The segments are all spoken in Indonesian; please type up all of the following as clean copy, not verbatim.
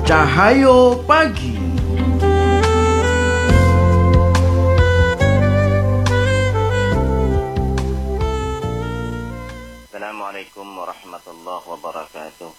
Cahayo Pagi. Assalamualaikum warahmatullahi wabarakatuh.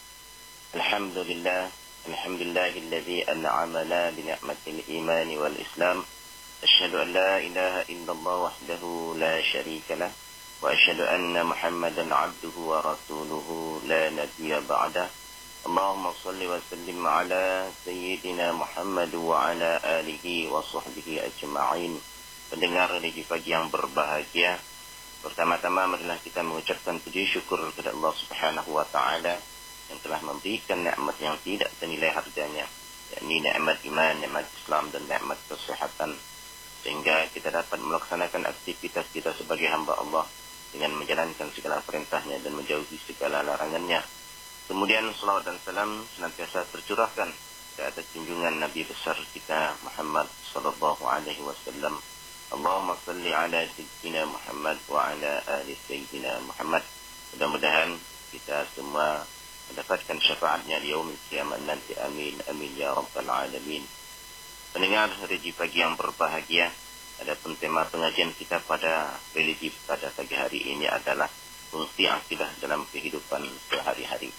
Alhamdulillahilladzi an'amana bi ni'matil iman wal islam. Asyhadu an la ilaha illallah wahdahu la syarika lah wa asyhadu anna Muhammadan 'abduhu wa rasuluhu la nabiyya ba'da. Allahumma shalli wa sallim ala sayyidina Muhammad wa ala alihi wa sahbihi ajma'in. Pendengar di pagi yang berbahagia, pertama-tama marilah kita mengucapkan puji syukur kepada Allah Subhanahu wa taala yang telah memberikan nikmat yang tidak ternilai harganya, yakni nikmat iman, nikmat Islam dan nikmat kesehatan, sehingga kita dapat melaksanakan aktivitas kita sebagai hamba Allah dengan menjalankan segala perintahnya dan menjauhi segala larangannya. Kemudian salawat dan salam senantiasa tercurahkan ke atas junjungan Nabi besar kita Muhammad sallallahu alaihi wasallam. Allahumma salli ala sayyidina Muhammad wa ala ali sayyidina Muhammad. Mudah-mudahan kita semua mendapatkan syafaatnya di yaumil qiyamah nanti. Amin amin ya rabbal alamin. Pendengar religi pagi yang berbahagia, adapun tema pengajian kita pada religi pada pagi hari ini adalah fungsi akidah dalam kehidupan sehari-hari.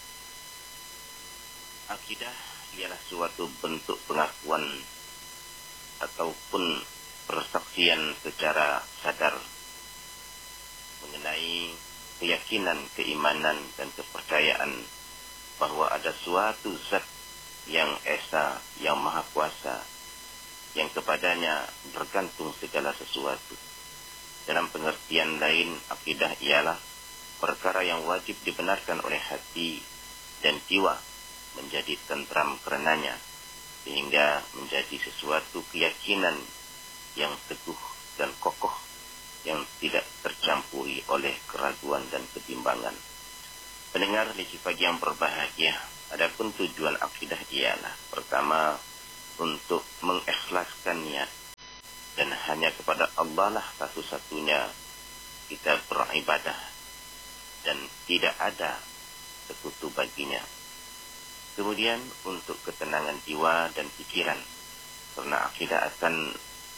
Akidah ialah suatu bentuk pengakuan ataupun persaksian secara sadar mengenai keyakinan, keimanan dan kepercayaan bahwa ada suatu zat yang esa, yang maha kuasa, yang kepadanya bergantung segala sesuatu. Dalam pengertian lain, akidah ialah perkara yang wajib dibenarkan oleh hati dan jiwa menjadi tentram karenanya, sehingga menjadi sesuatu keyakinan yang teguh dan kokoh yang tidak tercampuri oleh keraguan dan kebimbangan. Pendengar di pagi yang berbahagia, adapun tujuan akidah ialah pertama untuk mengikhlaskan niat dan hanya kepada Allah lah satu-satunya kita beribadah dan tidak ada sekutu baginya. Kemudian untuk ketenangan jiwa dan pikiran, karena akidah akan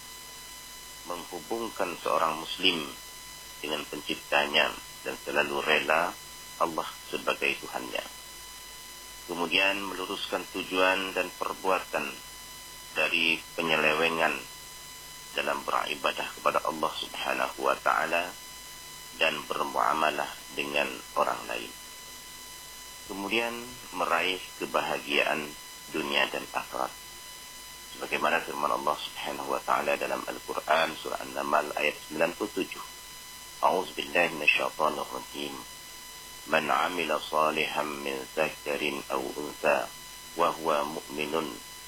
menghubungkan seorang muslim dengan penciptanya dan selalu rela Allah sebagai Tuhannya. Kemudian meluruskan tujuan dan perbuatan dari penyelewengan dalam beribadah kepada Allah Subhanahu wa taala dan bermuamalah dengan orang lain. Kemudian meraih kebahagiaan dunia dan akhirat. Sebagaimana firman Allah Subhanahu wa taala dalam Al-Qur'an surah An-Naml ayat 97. A'udzubillahi minasyaitonir rajim. Man 'amila shalihan min dzakarin aw untha wa huwa mu'minun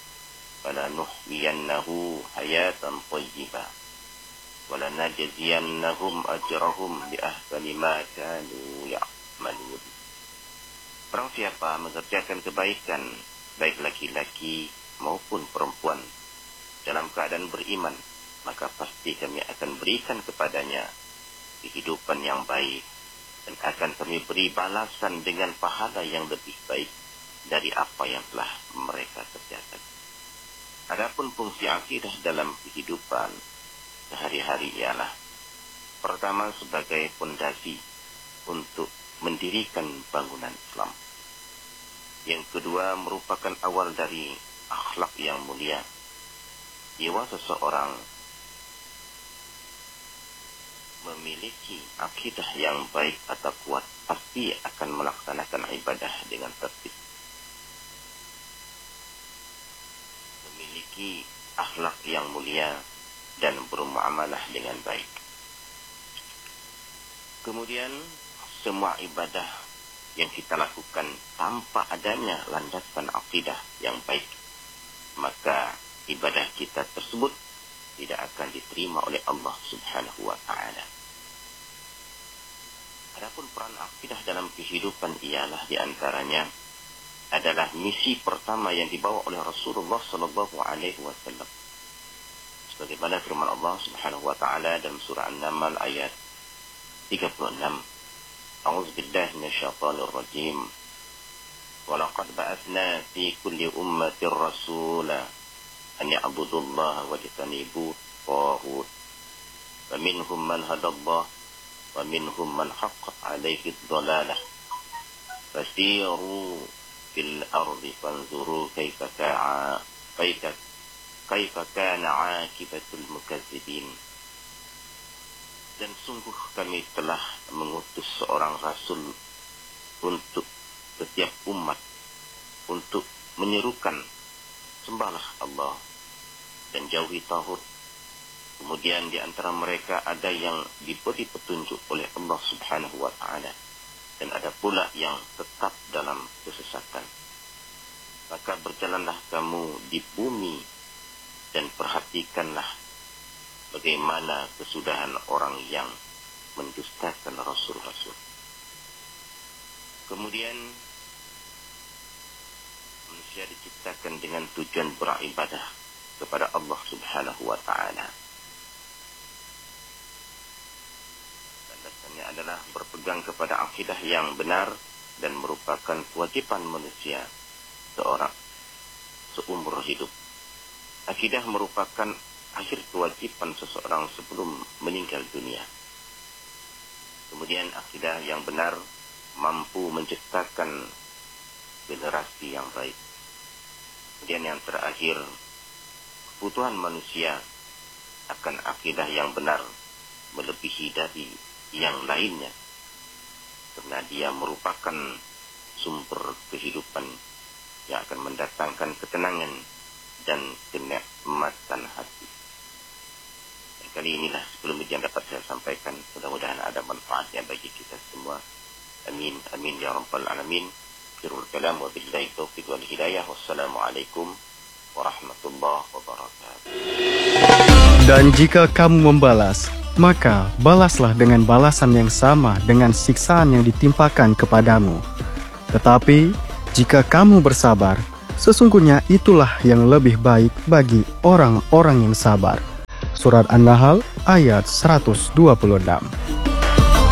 falanuhyiyannahu hayatan thayyibah wa lanajziyannahum ajrahum bi ahsani ma kanu ya'malun. Barang siapa mengerjakan kebaikan, baik laki-laki maupun perempuan, dalam keadaan beriman, maka pasti kami akan berikan kepadanya kehidupan yang baik dan akan kami beri balasan dengan pahala yang lebih baik dari apa yang telah mereka kerjakan. Adapun fungsi akidah dalam kehidupan sehari-hari ialah pertama sebagai fondasi untuk mendirikan bangunan Islam. Yang kedua merupakan awal dari akhlak yang mulia. Jiwa seseorang memiliki akidah yang baik atau kuat pasti akan melaksanakan ibadah dengan tertib. Memiliki akhlak yang mulia dan bermuamalah dengan baik. Kemudian semua ibadah yang kita lakukan tanpa adanya landasan akidah yang baik, maka ibadah kita tersebut tidak akan diterima oleh Allah Subhanahu wa taala. Adapun peran akidah dalam kehidupan ialah diantaranya adalah misi pertama yang dibawa oleh Rasulullah sallallahu alaihi wasallam. Sebagaimana firman Allah Subhanahu wa taala dalam surah An-Naml ayat 36. A'udzubillahi minasyaitonir rajim. walaqad ba'atsna fi kulli ummatin rasula an ya'budu Allah wa yajtanibu at-taghut. Faminhum man hada Allah wa minhum man haqqat 'alaihi ad-dhalalah. Fasiru fil ardi fanzuru kaifa kana 'aqibatul mukazzibin. Dan sungguh kami telah mengutus seorang rasul untuk setiap umat, untuk menyerukan sembahlah Allah dan jauhi taghut. Kemudian di antara mereka ada yang diberi petunjuk oleh Allah Subhanahu wa taala, dan ada pula yang tetap dalam kesesatan. Maka berjalanlah kamu di bumi dan perhatikanlah bagaimana kesudahan orang yang mendustakan rasul-rasul. Kemudian manusia diciptakan dengan tujuan beribadah kepada Allah Subhanahu wa taala. Dasarnya adalah berpegang kepada akidah yang benar dan merupakan kewajiban manusia seumur hidup. Akidah merupakan akhir kewajiban seseorang sebelum meninggal dunia. Kemudian akidah yang benar mampu menciptakan generasi yang baik. Kemudian yang terakhir, kebutuhan manusia akan akidah yang benar melebihi dari yang lainnya, karena dia merupakan sumber kehidupan yang akan mendatangkan ketenangan dan kenikmatan hati. Dan kali inilah sebelum ujian dapat saya sampaikan. Mudah-mudahan ada manfaatnya bagi kita semua. Amin, amin ya rabbal alamin. Akhirul kalam wa billahi taufiq wal hidayah. Wassalamualaikum warahmatullahi wabarakatuh. Dan jika kamu membalas, maka balaslah dengan balasan yang sama dengan siksaan yang ditimpakan kepadamu. Tetapi jika kamu bersabar, sesungguhnya itulah yang lebih baik bagi orang-orang yang sabar. Surat An-Nahl ayat 126.